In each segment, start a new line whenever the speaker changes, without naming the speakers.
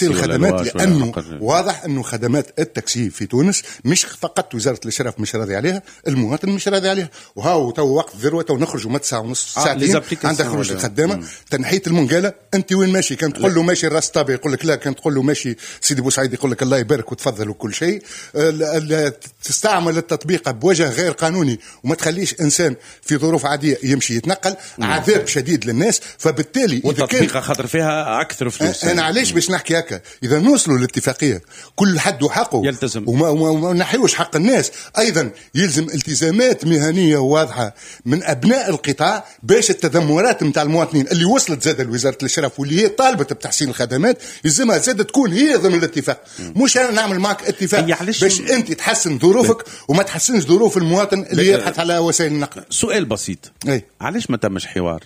تحسين الخدمات، لأنه واضح أنه خدمات التاكسي في تونس مش فقط وزارة الإشراف مش راضي عليها، المواطن مش راضي عليها. وهاو تو وقت ذروة ونخرجوا مت ساعة ونص ساعتين عند خروج الخدامة تنحية المنقالة. أنت وين ماشي؟ كان تقول له ماشي الراس طابي يقول لك لا، كان تقول له ماشي سيدي بوسعيد يقول لك الله يبارك وتفضل وكل شيء. تستعمل التطبيق بوجه غير قانوني وما تخليش إنسان في ظروف عادية يمشي يتنقل، عذاب شديد للناس. فبالتالي
والتطبيق خاطر فيها أكثر فلوس.
أنا علاش باش نحكي هكا؟ إذا نوصلوا للاتفاقية كل حد وحقه
يلتزم
وما نحيوش حق الناس، أيضا يلزم التزامات مهنية واضحة من أبناء القطاع باش التذمرات متاع المواطنين اللي وصلت زاد لوزارة الإشراف واللي هي طالبت بتحسين الخدمات يلزمها زاد تكون هي ضمن الاتفاق. مش أنا نعمل معك اتفاق باش أنت تحسن ظروفك وما تحسنش ظروف المواطن اللي يبحث على وسائل النقل.
سؤال بسيط، علاش ما تمش حوار؟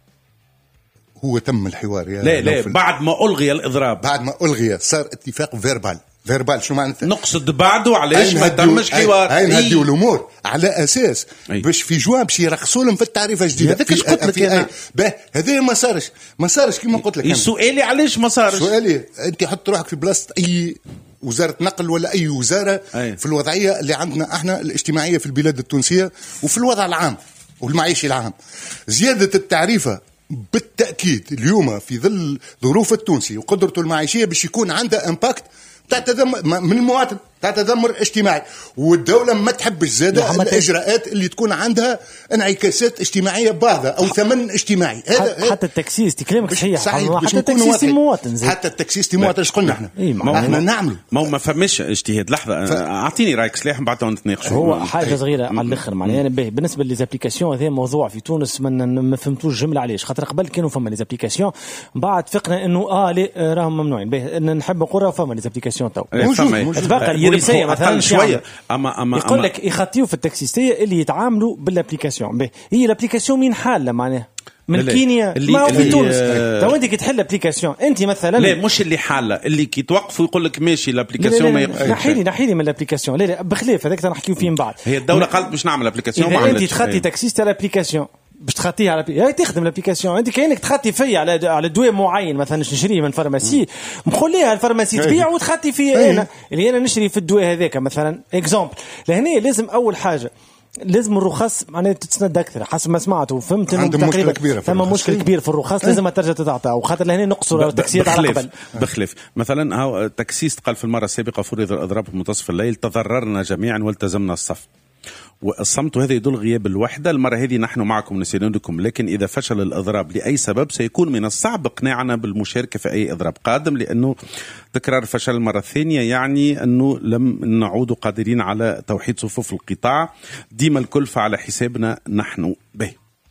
هو تم الحوار يا
لا بعد ما ألغي الإضراب،
بعد ما ألغي صار اتفاق فيربال شو معناته؟
نقصد بعده علاش ما تمش حوار؟
هاي نهديو الأمور على أساس باش في جواب باش يرخصوا لهم في التعريفة جديدة.
هذاك اش قلت لك أنا؟
هذا ما صارش كما قلت لك.
سؤالي علاش ما صارش؟
سؤالي أنت حط روحك في بلاصة أي وزارة نقل ولا أي وزارة في الوضعية اللي عندنا احنا الاجتماعية في البلاد التونسية وفي الوضع العام والمعيشي العام. زيادة التعريفة بالتأكيد اليوم في ظل ظروف التونسي وقدرته المعيشية باش يكون عنده امباكت تاع تذمر من المواطن، تاع تذمر اجتماعي. والدولة ما تحبش زادة الإجراءات اللي تكون عندها انعكاسات اجتماعية باهظة أو ثمن اجتماعي.
حتى التكسيس تكلمك صحيح،
حتى
التكسيس مواطن زي.
حتى التكسيس مواطن. ايش قلنا احنا؟ احنا نعمل
ما فماش اجتهاد. لحظة أعطيني رأيك سلاح بعد نتناقش.
هو حاجة صغيرة على الآخر معناها يعني بالنسبة للابليكاسيون هذا موضوع في تونس ما فهمتوش جملة علاش. خاطر قبل كانوا فما ليزابليكاسيون بعد فقنا إنه لا راهم ممنوعين. نحب نقولها فما ليزابليكاسيون تو تبقى البوليسية مثلا
شوية أما
يقول لك يخطيوا في التاكسيستية اللي يتعاملوا بالابليكاسيون. هي الابليكاسيون مين حالة معناها من كينيا ما هو في تونس. تو انت كي تحل ابليكاسيون انت مثلا
لا مش اللي حاله اللي كي توقفوا يقول لك ماشي الابليكاسيون ما يقفش.
نحيلي من الابليكاسيون. لا بخلاف هذاك نحكيو فيه من بعد.
هي الدولة قالت باش نعمل ابليكاسيون
ما عملتش. انت تخطي تاكسيست على الابليكاسيون باش تخطيها على تخدم الابليكاسيون. انت كانك تخطي فيا على دواء معين مثلا نشريه من فارماسي مخليها الفارماسي تبيع وتخطي فيه انا اللي انا نشري في الدواء هذاك مثلا اكزامبل. لهنا لازم اول حاجه لازم الرخص معناها تتسند اكثر حسب ما سمعت وفهمت انه تقريبا ثم مشكل كبير في الرخص لازم ترجع تتعطى وخاطر لهنا نقصوا التاكسيات على قبل
بخلاف. مثلا هاو التاكسيست قال في المره السابقه فرض الاضراب في منتصف الليل تضررنا جميعا والتزمنا الصف والصمت، وهذا يدل غياب الوحدة. المرة هذه نحن معكم نساندكم، لكن إذا فشل الإضراب لأي سبب سيكون من الصعب إقناعنا بالمشاركة في أي إضراب قادم، لأنه تكرار فشل المرة الثانية يعني أنه لم نعود قادرين على توحيد صفوف القطاع. ديما الكلفة على حسابنا نحن. به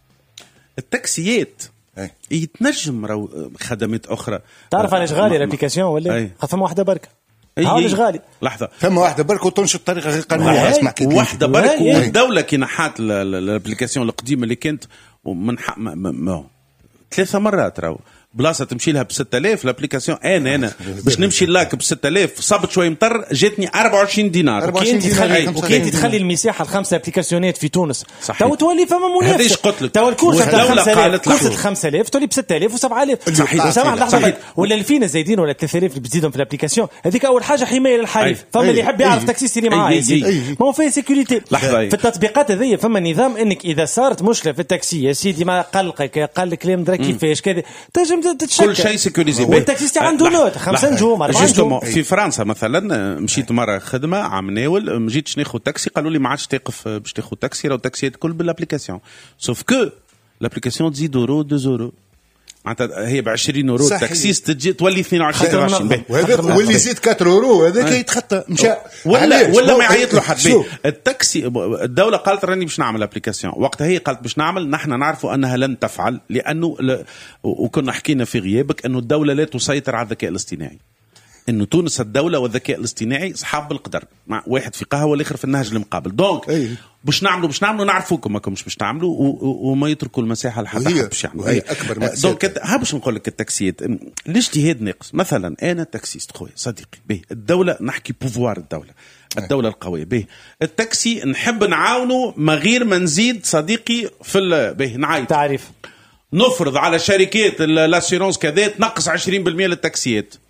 التاكسيات يتنجم خدمات أخرى.
تعرف علاش غالي الابليكاسيون ولا خفم واحدة بركة هاولش غالي.
لحظة
ثم واحدة برك وتنشط بطريقة غير قانونية. اسمع كيف
واحدة برك والدولة كي نحات الابليكاسيون القديمة اللي كانت ومن 3 مرات راهو بلاصة تمشي لها ب6000 الابليكاسيون. انا باش نمشي لاك ب6000 صابت شوي مطر جاتني 24 دينار.
وكي تخلي المساحة ال5 ابليكاسيونات في تونس تو تولي فما منافسة.
هذيش قلت لك
تو الكورس تاع 5000 تولي ب6000 و7000. صحيح. ولا اللي فينا زايدين ولا 3000 اللي بتزيدهم في الابليكاسيون هذيك أول حاجة حماية للحريف. فما اللي يحب يعرف تاكسيستي اللي معاه ما هو فيه سيكوريتي. في التطبيقات هذيا فما نظام انك اذا صارت مشكلة في التاكسي يا سيدي ما قلقك قال لك كلام درا كيفاش كذا تنجم
كل شيء سيكوريزي.
والتاكسيستي عنده نوت 5 نجوم 4 نجوم.
في فرنسا مثلا مشيت مرة خدمة عام ناول مجيتش ناخذ تاكسي قالوا لي ما عادش تقف باش تاخذ تاكسي راهو التاكسيات كل بالابليكاسيون سوف كو الابليكاسيون تزيد €2 €2 معناتها هي ب20 يورو التاكسيست تجي تولي 22
واللي يزيد 4 يورو هذاك يتخطى مشى
ولا ما يعيط له حد. التاكسي الدوله قالت راني باش نعمل ابليكاسيون وقتها هي قالت باش نعمل نحن نعرفوا انها لن تفعل لانه وكنا حكينا في غيابك انه الدوله لا تسيطر على الذكاء الاصطناعي. انه تونس الدوله والذكاء الاصطناعي اصحاب بالقدر مع واحد في قهوه والاخر في النهج المقابل دونك باش نعملوا نعرفوكم ماكم مش تعملوا وما يتركوا المساحه لحد باش يعملوا دونك ها باش نقول لك التاكسيات الاجتهاد ناقص. مثلا انا تاكسيست خويا صديقي به الدوله نحكي بوفوار الدوله القويه به التاكسي نحب نعاونوا ما غير ما نزيد صديقي في به نعيط
تعريف
نفرض على شركات الاسيرونس كذا تنقص 20% للتاكسيات